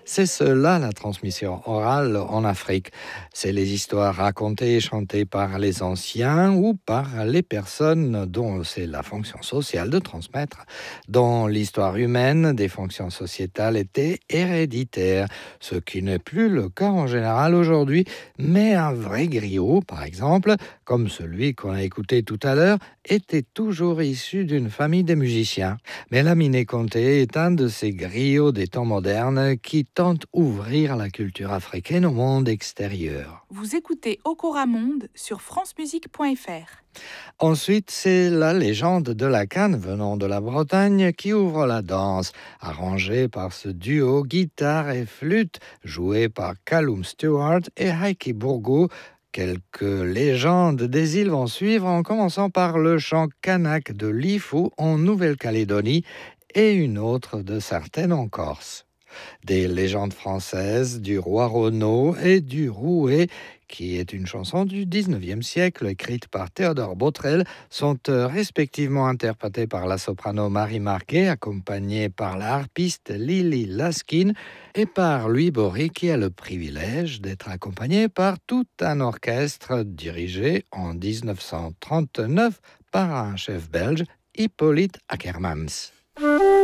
C'est cela la transmission orale en Afrique. C'est les histoires racontées et chantées par les anciens ou par les personnes dont c'est la fonction sociale de transmettre. Dans l'histoire humaine, des fonctions sociétales étaient héréditaires, ce qui n'est plus le cas en général aujourd'hui, mais un vrai griot, par exemple, comme celui qu'on a écouté tout à l'heure, était toujours issu d'une famille de musiciens. Mais Lamine Conté est un de ces griots des temps modernes qui tentent d'ouvrir la culture africaine au monde extérieur. Vous écoutez Okora Monde sur francemusique.fr. Ensuite, c'est la légende de la canne venant de la Bretagne qui ouvre la danse, arrangée par ce duo guitare et flûte, joué par Callum Stewart et Heike Bourgo. Quelques légendes des îles vont suivre en commençant par le chant kanak de Lifou en Nouvelle-Calédonie et une autre de certaines en Corse. Des légendes françaises du roi Renaud et du Rouet, qui est une chanson du 19e siècle écrite par Théodore Botrel, sont respectivement interprétées par la soprano Marie Marquet, accompagnée par la harpiste Lily Laskin, et par Louis Bory, qui a le privilège d'être accompagné par tout un orchestre dirigé en 1939 par un chef belge, Hippolyte Ackermans.